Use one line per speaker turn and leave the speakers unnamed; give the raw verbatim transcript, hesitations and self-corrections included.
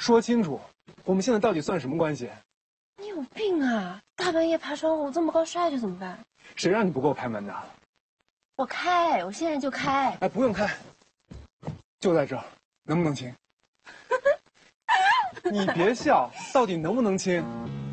说清楚，我们现在到底算什么关系？
你有病啊！大半夜爬窗户，这么高摔下去怎么办？
谁让你不给我开门的？
我开，我现在就开。
哎，不用开，就在这儿，能不能亲？你别笑，到底能不能亲？